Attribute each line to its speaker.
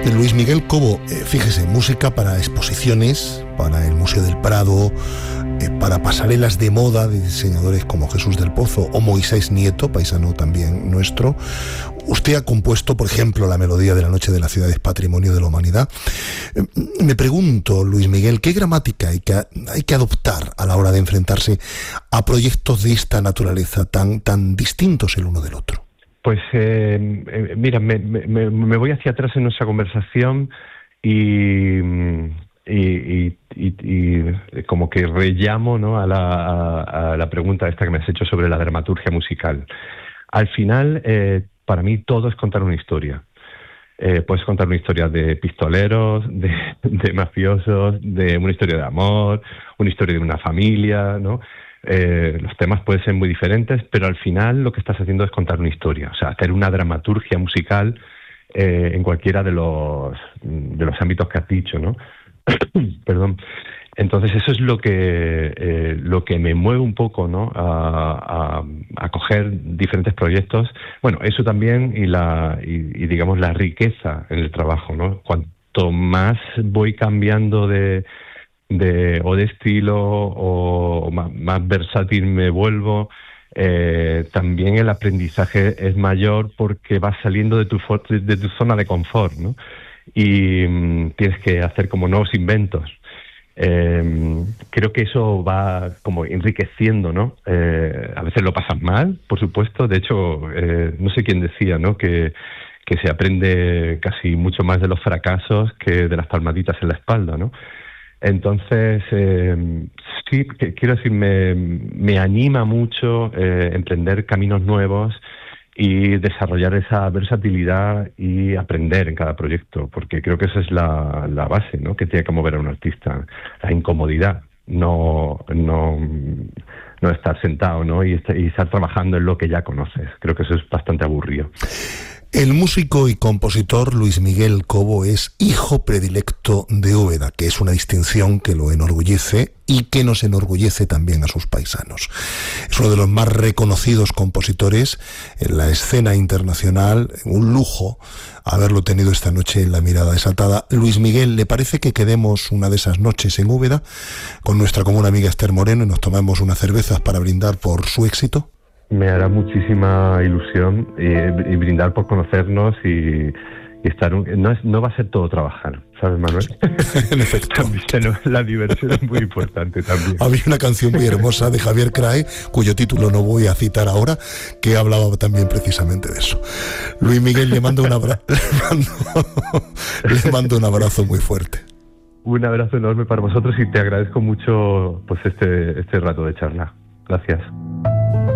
Speaker 1: Luis Miguel Cobo, fíjese, música para exposiciones, para el Museo del Prado, para pasarelas de moda de diseñadores como Jesús del Pozo o Moisés Nieto, paisano también nuestro. Usted ha compuesto, por ejemplo, la melodía de La Noche de las Ciudades, Patrimonio de la Humanidad. Me pregunto, Luis Miguel, ¿qué gramática hay que adoptar a la hora de enfrentarse a proyectos de esta naturaleza tan distintos el uno del otro?
Speaker 2: Pues mira, me voy hacia atrás en nuestra conversación y como que rellamo, ¿no?, a la pregunta esta que me has hecho sobre la dramaturgia musical. Al final, para mí todo es contar una historia. Puedes contar una historia de pistoleros, de mafiosos, de una historia de amor, una historia de una familia, ¿no? Los temas pueden ser muy diferentes, pero al final lo que estás haciendo es contar una historia, o sea, hacer una dramaturgia musical en cualquiera de los ámbitos que has dicho, ¿no? Perdón. Entonces eso es lo que me mueve un poco, ¿no?, a coger diferentes proyectos. Bueno, eso también y digamos la riqueza en el trabajo, ¿no? Cuanto más voy cambiando de estilo o más versátil me vuelvo, también el aprendizaje es mayor porque vas saliendo de tu zona de confort, ¿no? Y tienes que hacer como nuevos inventos. Creo que eso va como enriqueciendo, ¿no? A veces lo pasas mal, por supuesto. De hecho, no sé quién decía, ¿no?, que se aprende casi mucho más de los fracasos que de las palmaditas en la espalda, ¿no? Entonces, sí, quiero decir, me anima mucho emprender caminos nuevos y desarrollar esa versatilidad y aprender en cada proyecto, porque creo que esa es la base, ¿no?, que tiene que mover a un artista, la incomodidad, no estar sentado, ¿no?, y estar trabajando en lo que ya conoces. Creo que eso es bastante aburrido.
Speaker 1: El músico y compositor Luis Miguel Cobo es hijo predilecto de Úbeda, que es una distinción que lo enorgullece y que nos enorgullece también a sus paisanos. Es uno de los más reconocidos compositores en la escena internacional. Un lujo haberlo tenido esta noche en La Mirada Desatada. Luis Miguel, ¿le parece que quedemos una de esas noches en Úbeda con nuestra común amiga Esther Moreno y nos tomemos unas cervezas para brindar por su éxito?
Speaker 2: Me hará muchísima ilusión y brindar por conocernos y estar... No va a ser todo trabajar, ¿sabes, Manuel?
Speaker 1: En efecto.
Speaker 2: La diversión es muy importante también.
Speaker 1: Había una canción muy hermosa de Javier Crae, cuyo título no voy a citar ahora, que hablaba también precisamente de eso. Luis Miguel, le mando un abrazo muy fuerte.
Speaker 2: Un abrazo enorme para vosotros y te agradezco mucho pues este rato de charla. Gracias.